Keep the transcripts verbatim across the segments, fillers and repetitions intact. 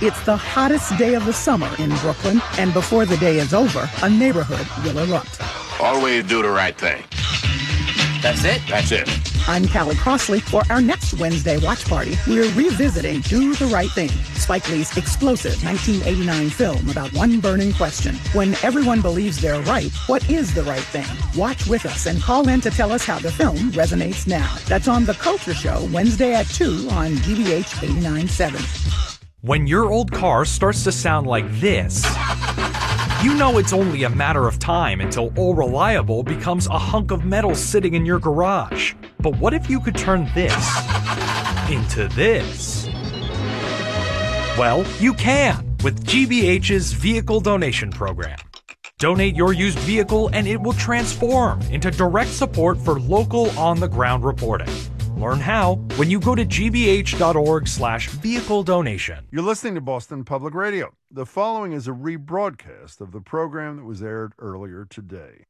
It's the hottest day of the summer in Brooklyn, and before the day is over, a neighborhood will erupt. Always do the right thing. That's it? That's it. I'm Callie Crossley. For our next Wednesday watch party, we're revisiting Do the Right Thing, Spike Lee's explosive nineteen eighty-nine film about one burning question. When everyone believes they're right, what is the right thing? Watch with us and call in to tell us how the film resonates now. That's on The Culture Show, Wednesday at two on G B H eighty-nine point seven. When your old car starts to sound like this, you know it's only a matter of time until All Reliable becomes a hunk of metal sitting in your garage. But what if you could turn this into this? Well, you can with G B H's Vehicle Donation Program. Donate your used vehicle and it will transform into direct support for local on-the-ground reporting. Learn how when you go to gbh.org slash vehicle donation. You're listening to Boston Public Radio. The following is a rebroadcast of the program that was aired earlier today.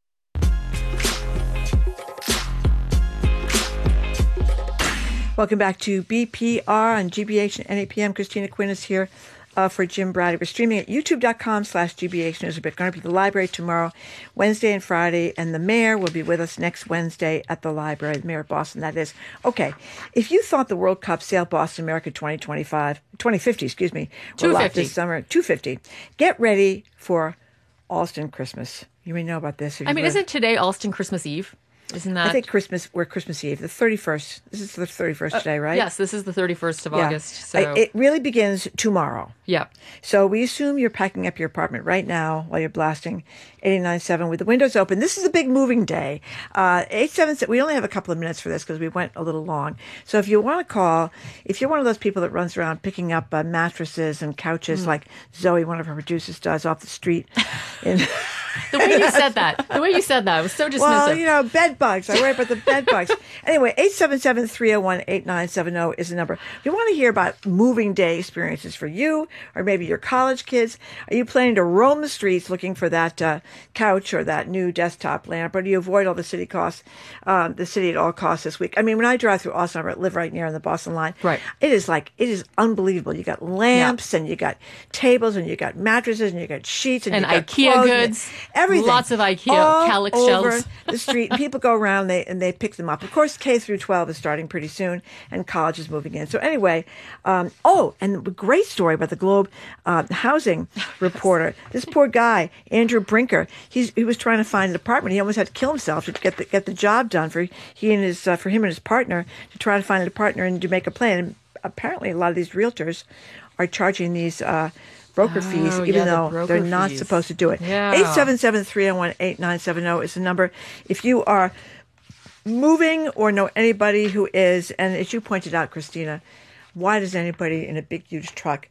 Welcome back to B P R on G B H and N A P M. Christina Quinn is here uh, for Jim Brady. We're streaming at youtube.com slash GBH News. We're going to be at the library tomorrow, Wednesday and Friday, and the mayor will be with us next Wednesday at the library, the mayor of Boston, that is. Okay, if you thought the World Cup Sail Boston America twenty twenty-five, twenty fifty, excuse me, will last this summer, two fifty, get ready for Alston Christmas. You may know about this. I mean, read. Isn't today Alston Christmas Eve? Isn't that? I think Christmas, we're Christmas Eve, the thirty-first. This is the thirty-first uh, today, right? Yes, this is the thirty-first of yeah. August. So. I, it really begins tomorrow. Yeah. So we assume you're packing up your apartment right now while you're blasting eighty-nine point seven with the windows open. This is a big moving day. Uh, eight seven six, we only have a couple of minutes for this because we went a little long. So if you want to call, if you're one of those people that runs around picking up uh, mattresses and couches mm. like Zoe, one of our producers, does off the street. in The way you said that, the way you said that was so dismissive. Well, you know, bed bugs. I worry about the bed bugs. Anyway, eight seven seven, three oh one, eight nine seven oh is the number. If you want to hear about moving day experiences for you or maybe your college kids, are you planning to roam the streets looking for that uh, couch or that new desktop lamp, or do you avoid all the city costs, um, the city at all costs this week? I mean, when I drive through Austin, I live right near on the Boston line. Right. It is like, it is unbelievable. You got lamps yeah. and you got tables and you got mattresses and you got sheets and, and you got IKEA clothes goods. Everything. Lots of IKEA all calyx over shelves. the street. People go around they, and they pick them up. Of course, K through twelve is starting pretty soon, and college is moving in. So anyway, um, oh, and a great story about the Globe uh, housing reporter. This poor guy, Andrew Brinker. He's he was trying to find an apartment. He almost had to kill himself to get the get the job done for he and his uh, for him and his partner to try to find a partner and to make a plan. And apparently, a lot of these realtors are charging these. Uh, broker fees, oh, even yeah, though the they're not fees. supposed to do it. Yeah. eight seven seven, three oh one, eight nine seven oh is the number. If you are moving or know anybody who is, and as you pointed out, Christina, why does anybody in a big, huge truck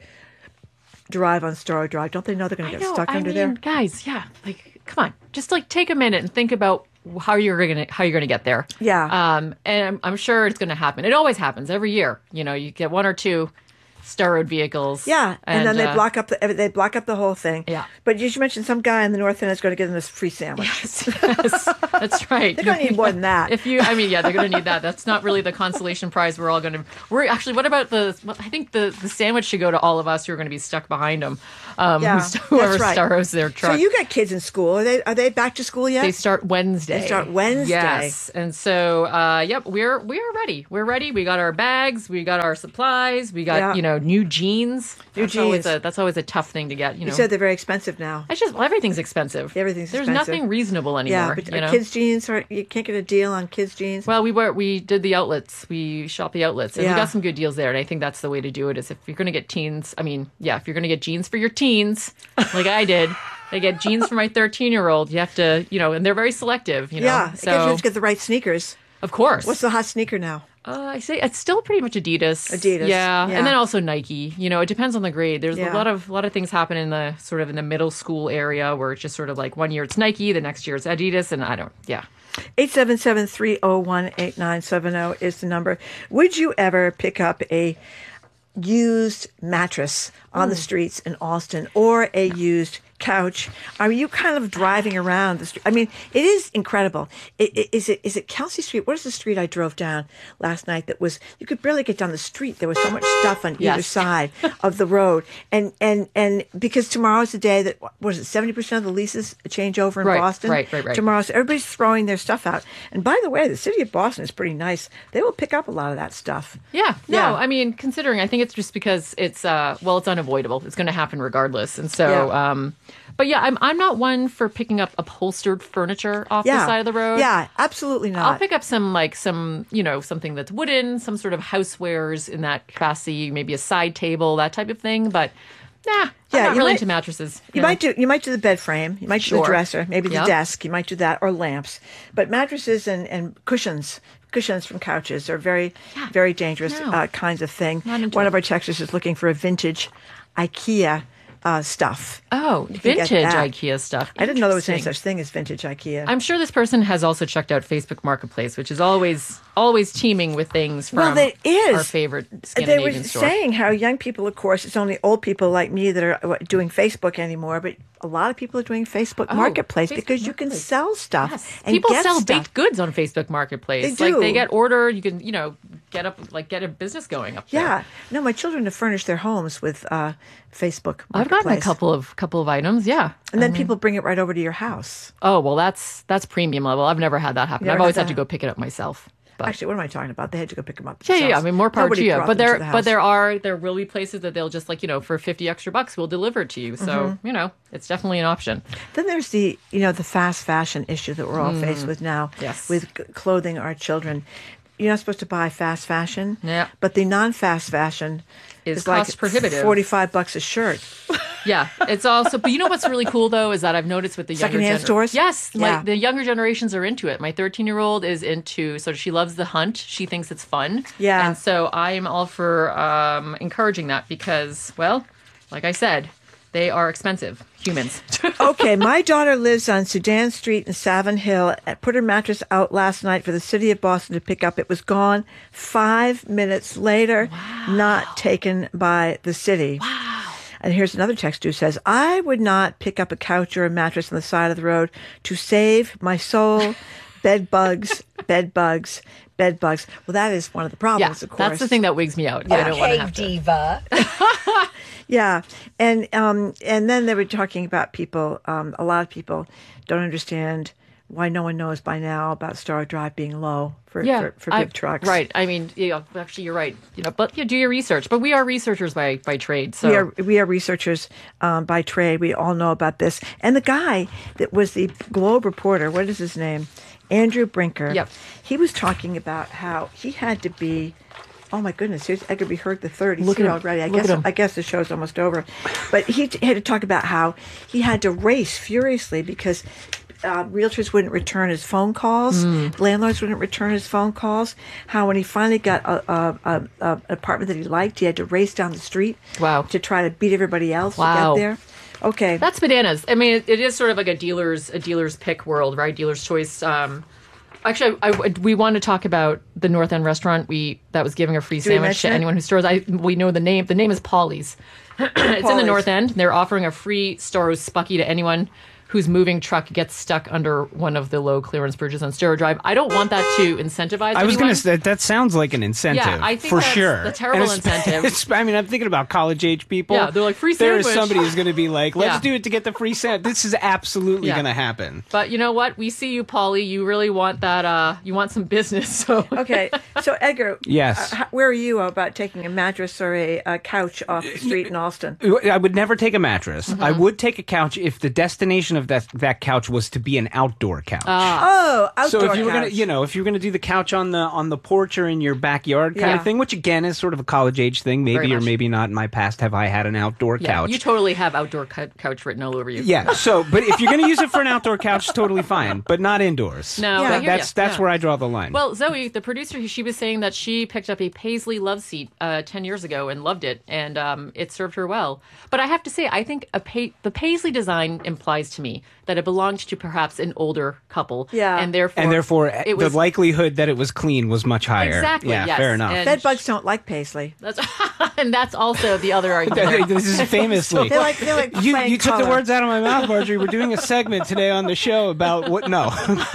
drive on Storrow Drive? Don't they know they're going to get know, stuck I under mean, there? Guys, yeah, like, come on. Just, like, take a minute and think about how you're going to how you're going to get there. Yeah. Um, and I'm, I'm sure it's going to happen. It always happens every year. You know, you get one or two Star Road vehicles. Yeah, and, and then they uh, block up the they block up the whole thing. Yeah. But you should mention some guy in the North End is going to give them this free sandwich. Yes, yes, that's right. They're going to need more than that. If you, I mean, yeah, they're going to need that. That's not really the consolation prize we're all going to. We're actually. What about the? I think the the sandwich should go to all of us who are going to be stuck behind them. Um, yeah, whoever right. starrows their truck. So you got kids in school. Are they are they back to school yet? They start Wednesday. They start Wednesday. Yes, and so uh, yep, we're we're ready. We're ready. We got our bags. We got our supplies. We got yeah. you know new jeans. New that's jeans. Always a, that's always a tough thing to get. You know, you said they're very expensive now. It's just well, everything's expensive. Everything's There's expensive. nothing reasonable anymore. Yeah, but you know? kids' jeans are you can't get a deal on kids' jeans. Well, we were we did the outlets. We shopped the outlets, and yeah. we got some good deals there. And I think that's the way to do it. Is if you're going to get teens, I mean, yeah, if you're going to get jeans for your teens, like I did. I get jeans for my thirteen-year-old. You have to, you know, and they're very selective. You know, yeah, so you have to get the right sneakers. Of course. What's the hot sneaker now? Uh, I say it's still pretty much Adidas. Adidas, yeah. yeah. And then also Nike. You know, it depends on the grade. There's Yeah. a lot of a lot of things happen in the sort of in the middle school area where it's just sort of like one year it's Nike, the next year it's Adidas, and I don't. Yeah. eight seven seven, three oh one, eight nine seven oh is the number. Would you ever pick up a used mattress on the streets in Alston or a used couch, are you kind of driving around the street? I mean, it is incredible. I- I- Is it is it Kelsey Street? What is the street I drove down last night that was, you could barely get down the street. There was so much stuff on either Yes. side of the road. And, and, and because tomorrow's the day that, what was it, seventy percent of the leases change over in Right, Boston? right, right, right. Tomorrow, so everybody's throwing their stuff out. And by the way, the city of Boston is pretty nice. They will pick up a lot of that stuff. Yeah, no, Yeah. I mean, considering, I think it's just because it's, uh, well, it's unavoidable. It's going to happen regardless. And so, Yeah. um, but yeah, I'm, I'm not one for picking up upholstered furniture off Yeah. the side of the road. Yeah, absolutely not. I'll pick up some, like, some, you know, something that's wooden, some sort of housewares in that capacity, maybe a side table, that type of thing. But, nah, I'm Yeah, not you really might- into mattresses. You know. might do you might do the bed frame, you might do the Sure. dresser, maybe the Yep. desk, you might do that, or lamps. But mattresses and, and cushions, cushions from couches are very, very dangerous No. uh, kinds of thing. Not into One it. of our texters is looking for a vintage IKEA uh, stuff. Oh, You can get vintage that. IKEA stuff. I didn't know there was any Interesting. such thing as vintage IKEA. I'm sure this person has also checked out Facebook Marketplace, which is always always teeming with things from Well, there is. our favorite They Scandinavian were store. saying how young people, of course, it's only old people like me that are uh, doing Facebook anymore, but a lot of people are doing Facebook Oh, Marketplace Facebook because you can Marketplace. sell stuff Yes. and People get sell stuff. baked goods on Facebook Marketplace. They Like they do. get order, you can, you know, get up like get a business going up there. Yeah. No, my children have furnished their homes with uh, Facebook I've gotten a Marketplace. couple of couple of items, yeah. And then people bring it right over to your house. Oh, well that's that's premium level. I've never had that happen. Never I've always had had to that. go pick it up myself. But Actually, what am I talking about? They had to go pick them up yeah, yeah, yeah. I themselves. mean, more power Nobody to you. brought But them to there, the but house. there are there will be places that they'll just like you know for fifty extra bucks we'll deliver it to you. So Mm-hmm. you know it's definitely an option. Then there's the, you know, the fast fashion issue that we're all faced with now. Mm. Yes. With c- clothing our children. You're not supposed to buy fast fashion. Yeah. But the non-fast fashion Is is like cost prohibitive. forty-five bucks a shirt. Yeah, it's also. But you know what's really cool though is that I've noticed with the younger Secondhand gener- stores? Yes, Yeah. like the younger generations are into it. My thirteen-year-old is into. So she loves the hunt. She thinks it's fun. Yeah. and so I'm all for um, encouraging that because, well, like I said, they are expensive humans. Okay, my daughter lives on Sudan Street in Savin Hill. I put her mattress out last night for the city of Boston to pick up. It was gone five minutes later, not taken by the city. Wow. And here's another text who says, I would not pick up a couch or a mattress on the side of the road to save my soul. Bed bugs, bed bugs, bed bugs. Well, that is one of the yeah, problems, of course. that's the thing that wigs me out. I don't want to have to. diva. Yeah, and um, and then they were talking about people. Um, a lot of people don't understand why no one knows by now about Star Drive being low for Yeah, for, for I- big trucks. Right. I mean, yeah, actually, you're right. You know, but yeah, do your research. But we are researchers by by trade. So We are we are researchers um, by trade. We all know about this. And the guy that was the Globe reporter, what is his name? Andrew Brinker. Yep. He was talking about how he had to be. Oh my goodness! Here's Edgar B. Hurd the third. He's Look at here him. already. I Look guess at him. I guess the show's almost over, but he t- had to talk about how he had to race furiously because uh, realtors wouldn't return his phone calls, Hmm. landlords wouldn't return his phone calls. How when he finally got a, a, a, a an apartment that he liked, he had to race down the street. Wow. To try to beat everybody else Wow. to get there. Okay. that's bananas. I mean, it, it is sort of like a dealer's a dealer's pick world, right? Dealer's choice. Um, actually, I, I- we want to talk about the North End restaurant we that was giving a free we sandwich mention to it? anyone who stores. I we know the name. The name is Polly's. It's in the Polly's. North End. They're offering a free Star Spucky to anyone whose moving truck gets stuck under one of the low clearance bridges on Star Drive. I don't want that to incentivize. I was anyone. going to say that sounds like an incentive. Yeah, I think for that's sure. a terrible And it's- incentive. it's- I mean, I'm thinking about college age people. Yeah, they're like, free There is sandwich. somebody who's going to be like, let's Yeah. do it to get the free sandwich. This is absolutely Yeah. going to happen. But you know what? We see you, Polly. You really want that. Uh, you want some business. So Okay. So Edgar. Yes. uh, how- where are you about taking a mattress or a, a couch off the street in Alston? I would never take a mattress. Mm-hmm. I would take a couch if the destination of that that couch was to be an outdoor couch. Oh, outdoor So if you were couch. gonna, you know, if you were gonna do the couch on the on the porch or in your backyard kind Yeah. of thing, which again is sort of a college age thing, Very maybe or much. maybe not. In my past, have I had an outdoor yeah, couch? you totally have outdoor cou- couch written all over you. Yeah. So, but if you're going to use it for an outdoor couch, totally fine, but not indoors. No, Yeah. I hear that's ya. that's Yeah. where I draw the line. Well, Zoe, the producer, she was saying that she picked up a Paisley love seat uh, ten years ago and loved it, and um, it served her well. But I have to say, I think a pa- the Paisley design implies to me me that it belonged to perhaps an older couple. Yeah. And therefore, And therefore, it was the likelihood that it was clean was much higher. Exactly, Yeah, yes. fair enough. And Bed bugs don't like paisley. That's, and that's also the other argument. This is famously. They like they like You, plain you took the color. words out of my mouth, Marjorie. We're doing a segment today on the show about what? No,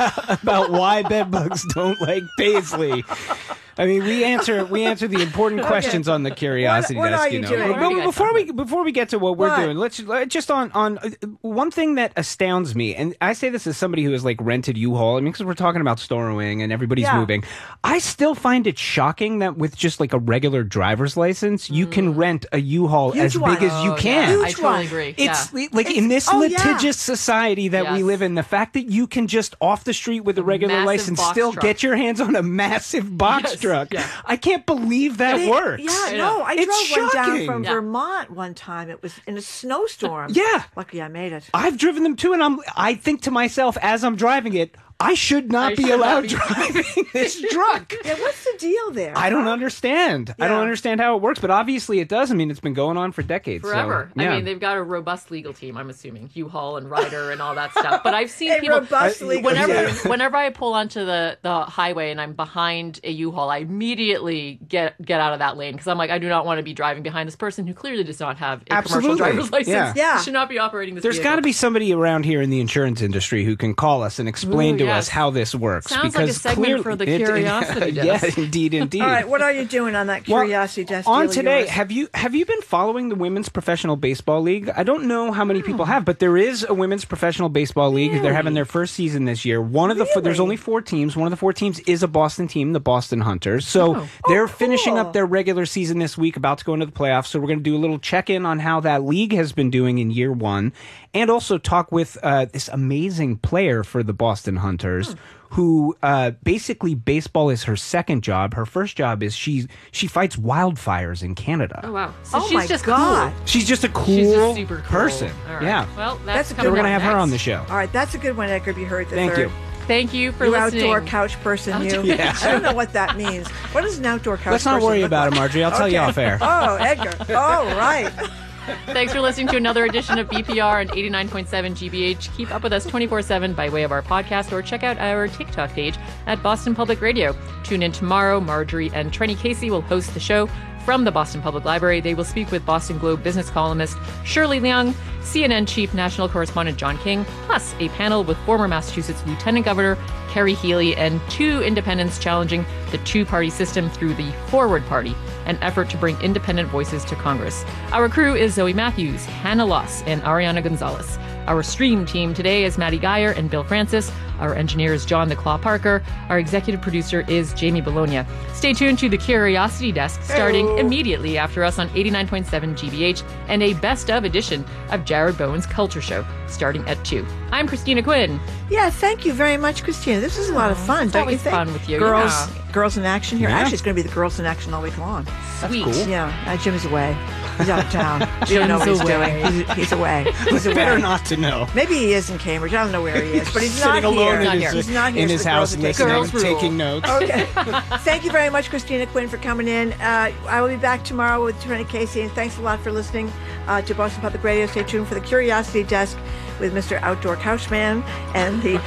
about why bedbugs don't like paisley. I mean, we answer we answer the important questions on the curiosity What- what desk. are you you know, doing? But- What are you but guys before talking we before we get to what we're What? doing, let's uh, just on on uh, one thing that astounds me, and I say this as somebody who has like rented U-Haul. I mean, because we're talking about storewing and everybody's Yeah. moving. I still find it shocking that with just like a regular driver's license, you can rent a U-Haul Huge as one. big as you Oh, can. yeah, Huge I totally one. agree. It's yeah. like in this oh, yeah. litigious society that we Yes. live in, the fact that you can just off the street with a regular massive license box still truck. get your hands on a massive box Yes, truck. yeah. I can't believe that They- works. Yeah, I no, know. I It's drove one down shocking. from Yeah. Vermont one time. It was in a snowstorm. Yeah. Lucky I made it. I've driven them too, and I'm. I think to myself as I'm driving it, I should not I be should not allowed be- driving this truck. Yeah, what's the deal there? I don't understand. I don't Yeah. understand how it works, but obviously it does. I mean, it's been going on for decades. so, Forever. yeah. I mean, they've got a robust legal team, I'm assuming. U-Haul and Ryder and all that stuff. But I've seen A people... robust legal Whenever, team. whenever I pull onto the, the highway and I'm behind a U-Haul, I immediately get get out of that lane because I'm like, I do not want to be driving behind this person who clearly does not have a Absolutely. commercial driver's license. Yeah. Yeah. Should not be operating this There's got to be somebody around here in the insurance industry who can call us and explain Ooh, to yes. us how this works. Sounds like a because segment clearly, for the it- curiosity Yeah, desk. indeed, indeed. All right, what are you doing on that Well, curiosity desk? on deal of today, yours? have you have you been following the Women's Professional Baseball League? I don't know how many Hmm. people have, but there is a Women's Professional Baseball League. They're having their first season this year. One of the four, there's Really? only four teams. One of the four teams is a Boston team, the Boston Hunters. So Oh. they're Oh, finishing cool. up their regular season this week, about to go into the playoffs. So we're going to do a little check in on how that league has been doing in year one, and also talk with uh, this amazing player for the Boston Hunters. Hmm. Who uh, basically baseball is her second job. Her first job is she she fights wildfires in Canada. Oh, wow. So Oh she's my just God. cool. She's just a cool She's just super cool. person. All right. Yeah. Well, That's that's, a good So coming we're going to up have her next. on the show. All right, that's a good one that could be heard the Thank third. you. Thank you for You listening. outdoor couch person, you. Yeah. I don't know what that means. What does an outdoor couch Let's not person worry look about like? it, Marjorie. I'll tell you Okay. off air. Oh, Edgar. Oh, right. Thanks for listening to another edition of B P R on eighty-nine point seven G B H. Keep up with us twenty-four seven by way of our podcast or check out our TikTok page at Boston Public Radio. Tune in tomorrow. Marjorie and Trenny Casey will host the show from the Boston Public Library. They will speak with Boston Globe business columnist Shirley Leung, C N N chief national correspondent John King, plus a panel with former Massachusetts Lieutenant Governor Kerry Healy and two independents challenging the two-party system through the Forward Party, an effort to bring independent voices to Congress. Our crew is Zoe Matthews, Hannah Loss, and Ariana Gonzalez. Our stream team today is Maddie Geyer and Bill Francis. Our engineer is John the Claw Parker. Our executive producer is Jamie Bologna. Stay tuned to the Curiosity Desk starting immediately after us on eighty-nine point seven G B H and a best of edition of Jared Bowen's Culture Show starting at two. I'm Christina Quinn. Yeah, thank you very much, Christina. This is a lot of fun, It's don't you always think? fun with you, Girls, yeah. girls in action here. Yeah. Actually, it's going to be the girls in action all week long. Sweet. cool. Yeah, uh, Jim's away. He's out of town. We don't know what Jim's he's away. doing. He's, he's away. He's away. Better not to know. Maybe he is in Cambridge. I don't know where he is, but he's Sitting not alone here. in Not his, He's not here. in so his the girls house are taking listening, Girls rule. taking notes. Okay. Thank you very much, Christina Quinn, for coming in. Uh, I will be back tomorrow with Trenny Casey, and thanks a lot for listening uh, to Boston Public Radio. Stay tuned for the Curiosity Desk with Mister Outdoor Couchman, and the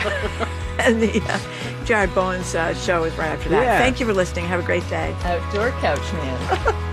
and the uh, Jared Bowen's uh, show is right after that. Yeah. Thank you for listening. Have a great day. Outdoor Couchman.